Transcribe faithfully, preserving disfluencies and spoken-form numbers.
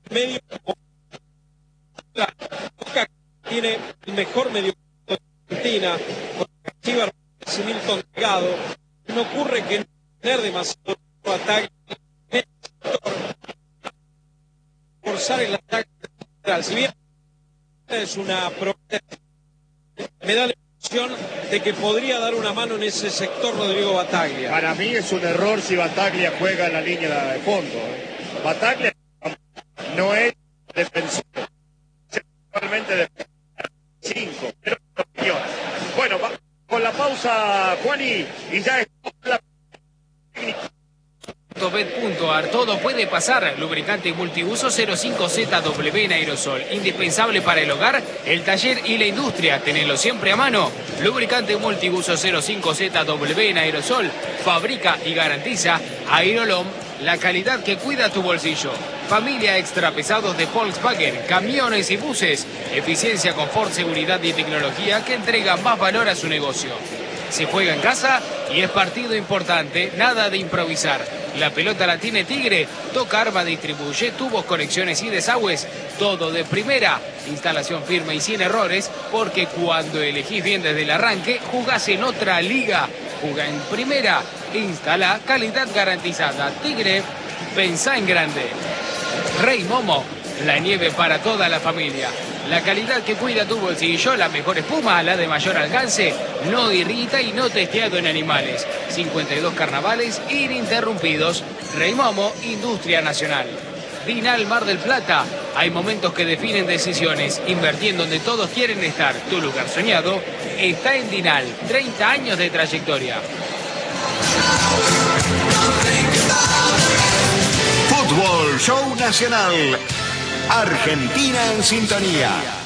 medio tiene el mejor medio de Argentina, con Chiva y Milton Delgado. No ocurre que no tener demasiado ataque, forzar el ataque central. Si bien es una promesa, me da la impresión de que podría dar una mano en ese sector Rodrigo Battaglia. Para mí es un error si Battaglia juega en la línea de fondo. Battaglia no es defensor, es realmente defensor cinco. Bueno, va con la pausa, Juani, y ya es la Bet punto ar, todo puede pasar. Lubricante multiuso cero cinco Z W en aerosol. Indispensable para el hogar, el taller y la industria. Tenelo siempre a mano. Lubricante multiuso cero cinco Z W en aerosol. Fabrica y garantiza Aerolom, la calidad que cuida tu bolsillo. Familia extra pesados de Volkswagen, camiones y buses. Eficiencia, confort, seguridad y tecnología que entregan más valor a su negocio. Se juega en casa y es partido importante, nada de improvisar. La pelota la tiene Tigre, toca arma, distribuye tubos, conexiones y desagües, todo de primera. Instalación firme y sin errores, porque cuando elegís bien desde el arranque, jugás en otra liga. Juga en primera, instala calidad garantizada. Tigre, pensá en grande. Rey Momo, la nieve para toda la familia. La calidad que cuida tu bolsillo, la mejor espuma, la de mayor alcance, no irrita y no testeado en animales. cincuenta y dos carnavales ininterrumpidos. Rey Momo, Industria Nacional. Dinal Mar del Plata. Hay momentos que definen decisiones. Invertir en donde todos quieren estar. Tu lugar soñado está en Dinal. treinta años de trayectoria. Fútbol Show Nacional. Argentina en sintonía.